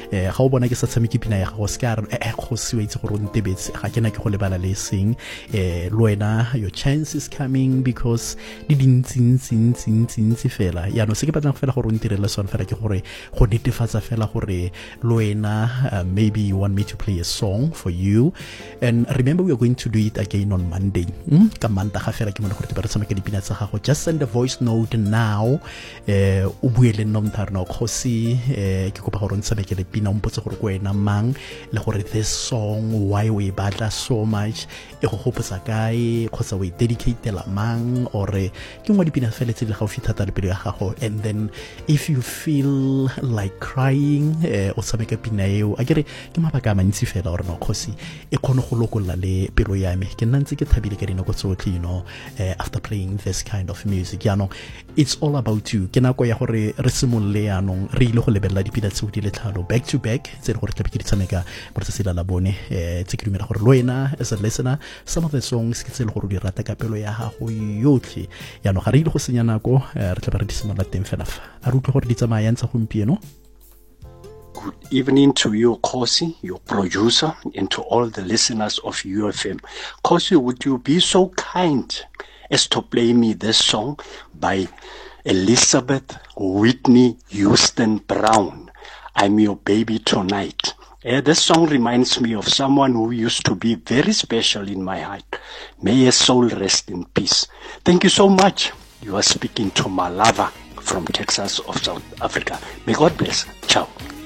ga o bona ke sa tshameke pina ya gago se ka re kgosi wa itse gore o ntebetse ga ke na ke go lebala le seng le wena your chance is coming because di dintsi fela yaanong se ke batlang fela gore o ntirele sone fela ke gore go netefatsa fela gore le wena maybe you want me to play a song for you, and remember we are going to do it again on Monday ka mantaga fela ke mone gore ke ba re tshameka dipina tsa gago. Just send a voice note now o bue le nna motho no kgosi ke kopa gore o ntshamekele pina o mpotse gore ko wena mang le gore this song why we batla so much e go gopotsa kae kgotsa we dedicate la mang or ke ngwa dipina fela tse di gaufi thata le pelo ya gago, and then if you feel like crying o tshameka pina eo a kere ke mabaka a mantsi fela gore no kgosi e kgone go lokolla le pelo ya me ke nna ntse ke thabile ka dinako tsotlhe after playing this kind of music. Yaanong it's all about you, ke nako ya gore re simololle yaanong re ile go lebelela dipina tseo di le tlhano back to back tse le gore tlabe ke di tshameka mo tsatsi la bone tse ke dumela gore le wena as a listener some of the songs ke tse le gore o di rata ka pelo ya gago yotlhe. Yaanong ga re ile go senya nako re tlabe re di simolola teng fela fa a re utlwe gore di tsamaya ntsa gompieno. Good evening to you, Kosi, your producer, and to all the listeners of UFM. Kosi, would you be so kind as to play me this song by Elizabeth Whitney Houston Brown, I'm Your Baby Tonight. This song reminds me of someone who used to be very special in my heart. May his soul rest in peace. Thank you so much. You are speaking to Malava from Texas of South Africa. May God bless. Ciao.